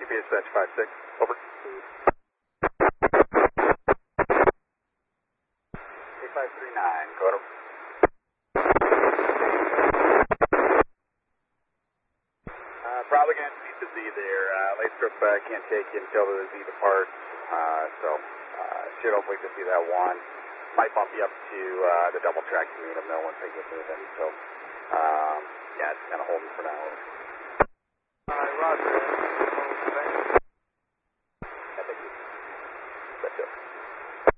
GPS Dispatch 5-6, over. 8539, go to. Probably going to need the Z there. Late strip can't take you until the Z departs, should hopefully just be that one. Might bump you up to the double track to meet them though once they get moving. So, yeah, it's kind of holding for now. All right, roger.